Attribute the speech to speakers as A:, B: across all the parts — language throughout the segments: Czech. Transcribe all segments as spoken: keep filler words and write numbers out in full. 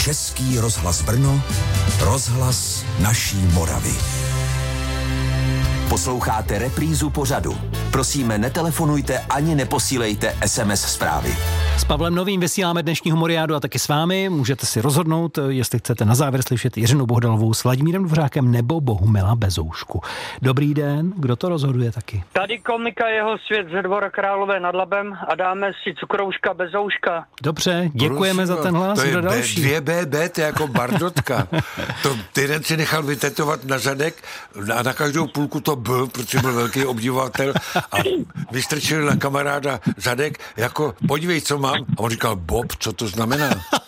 A: Český rozhlas Brno, rozhlas naší Moravy.
B: Posloucháte reprízu pořadu. Prosíme, netelefonujte ani neposílejte es em es zprávy.
C: S Pavlem Novým vysíláme dnešní Humoriádu a taky s vámi. Můžete si rozhodnout, jestli chcete na závěr slyšet Jiřinu Bohdalovou s Vladimírem Dvořákem nebo Bohumila Bezoušku. Dobrý den, kdo to rozhoduje taky?
D: Tady komika Jeho svět ze Dvora Králové nad Labem a dáme si Cukrouška Bezouška.
C: Dobře, děkujeme
E: Prosím,
C: za ten hlas.
E: To je
C: Kdo
E: B,
C: další?
E: dvě bé bé, to je jako Bardotka. To týden si nechal vytetovat na zadek a na každou půlku to byl, protože byl velký obdivovatel a vystrčil na kamaráda zadek jako podívej, co mám. A on říkal, Bob, co to znamená?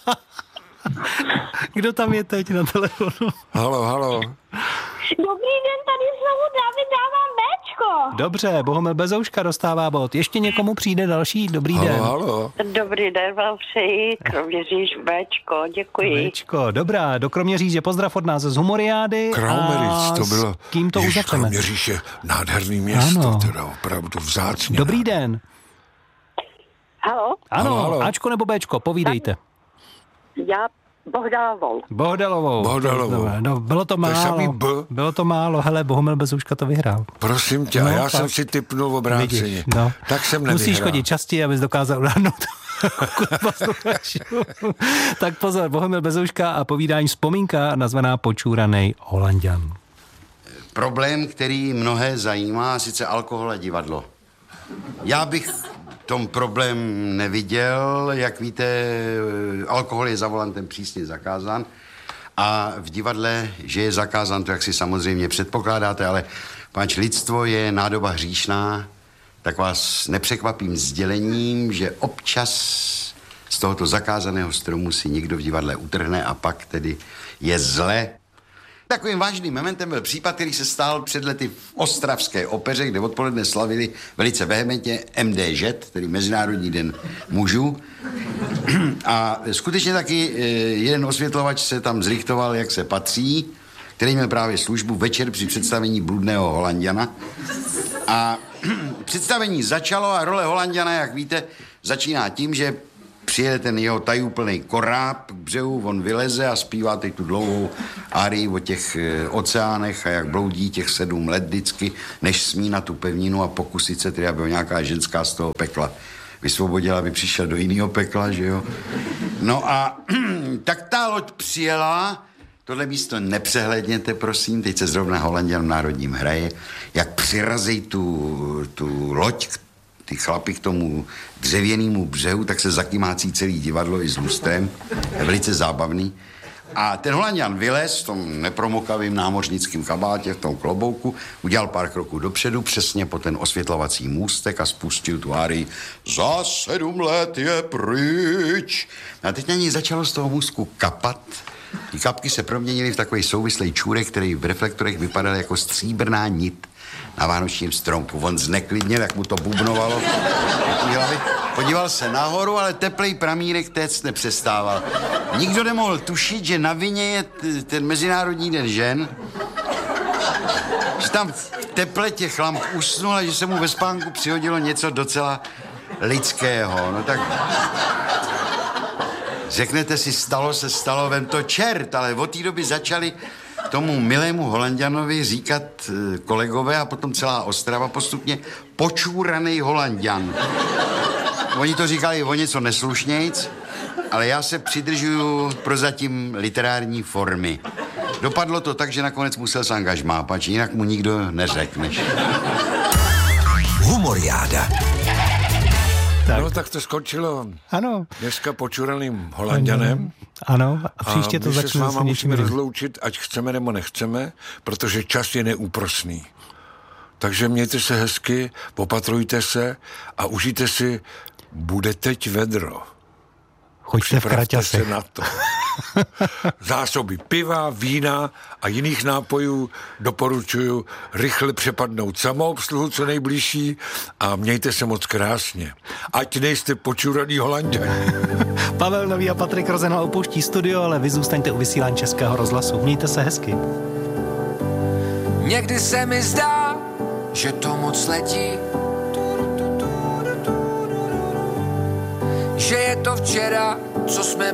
C: Kdo tam je teď na telefonu?
E: Halo, halo.
F: Dobrý den, tady znovu David, dávám Béčko.
C: Dobře, Bohumil Bezouška dostává bod. Ještě někomu přijde další? Dobrý
E: Halo,
C: den.
E: halo.
F: Dobrý den vám přeji, Kroměříž Béčko, děkuji.
C: Béčko, dobrá, do Kroměříže pozdrav od nás z Humoriády.
E: Kroměříž, to bylo...
C: S kým to
E: Ježiš,
C: uzavřeme?
E: Kroměříž je nádherný město,
C: Ano.
E: teda opravdu vzácně.
C: Dobrý den.
F: Halo,
C: Ano,
E: Halo, halo.
C: Ačko nebo Béčko, povídejte.
F: já Bohdalovou.
C: Bohdalovou.
E: Bohdalovou.
C: No, bylo to
E: To je
C: málo.
E: samý B.
C: Bylo to málo, hele, Bohumil Bezouška to vyhrál.
E: Prosím tě,
C: No,
E: a já
C: tak.
E: jsem si tipnul obráceně.
C: Vidíš, no.
E: Tak jsem nevyhrál.
C: Musíš chodit častěji, abys dokázal udárnout. Tak pozor, Bohumil Bezouška a povídání vzpomínka nazvaná Počúranej Holanďan.
G: Problém, který mnohé zajímá, sice alkohol a divadlo. Já bych tom problém neviděl. Jak víte, alkohol je za volantem přísně zakázán a v divadle, že je zakázán, to jak si samozřejmě předpokládáte, ale páč lidstvo je nádoba hříšná, tak vás nepřekvapím sdělením, že občas z tohoto zakázaného stromu si někdo v divadle utrhne a pak tedy je zle. Takovým vážným momentem byl případ, který se stál před lety v ostravské opeře, kde odpoledne slavili velice vehementně em dé žet, tedy Mezinárodní den mužů. A skutečně taky jeden osvětlovač se tam zrichtoval, jak se patří, který měl právě službu večer při představení Bludného Holanďana. A představení začalo a role Holanďana, jak víte, začíná tím, že přijede ten jeho tajúplný koráb k břehu, on vyleze a zpívá teď tu dlouhou árii o těch e, oceánech a jak bloudí těch sedm let vždycky, než smí na tu pevninu a pokusit se tedy, aby ho nějaká ženská z toho pekla vysvobodila, aby přišel do jiného pekla, že jo. No a tak ta loď přijela, tohle místo nepřehledněte, prosím, teď se zrovna Holanďan v Národním hraje, jak přirazí tu, tu loď, ty chlapi k tomu dřevěnému břehu, tak se zakymácí celý divadlo i s lustrem. Je velice zábavný. A ten Holanďan vylez v tom nepromokavým námořnickém kabátě, v tom klobouku, udělal pár kroků dopředu, přesně po ten osvětlovací můstek a spustil tu árii Za sedm let je pryč. A teď na něj začalo z toho můstku kapat. Ty kapky se proměnily v takový souvislý čůrek, který v reflektorech vypadal jako stříbrná nit na vánočním stromku. On zneklidněl, jak mu to bubnovalo. Podíval se nahoru, ale teplej pramírek téct nepřestával. Nikdo nemohl tušit, že na vině je t- ten Mezinárodní den žen, že tam v teple těch lamp usnul a že se mu ve spánku přihodilo něco docela lidského. No tak... Řeknete si, stalo se, stalo, vem to čert, ale od té doby začali tomu milému Holanďanovi říkat e, kolegové a potom celá Ostrava postupně počúranej Holanďan. Oni to říkali o něco neslušnějc, ale já se přidržuju prozatím literární formy. Dopadlo to tak, že nakonec musel s angažmá, pač jinak mu nikdo neřekneš.
A: Humoriáda.
C: Tak.
E: No tak to skončilo
C: Ano.
E: dneska počuraným Holanďanem.
C: Ano, a příště
E: a
C: to
E: my se
C: začne
E: s váma
C: se něčím
E: musíme
C: jiným.
E: rozloučit, ať chceme nebo nechceme, protože čas je neúprosný. Takže mějte se hezky, popatrujte se a užijte si, bude teď vedro.
C: Choďte v
E: Připravte
C: kraťasech.
E: se na to. Zásoby piva, vína a jiných nápojů doporučuju rychle přepadnout samoobsluhu co nejbližší a mějte se moc krásně. Ať nejste počuraný Holanďani.
C: Pavel Nový a Patrik Rozenhal opouští studio, ale vy zůstaňte u vysílání Českého rozhlasu. Mějte se hezky.
H: Někdy se mi zdá, že to moc letí, že je to včera, co jsme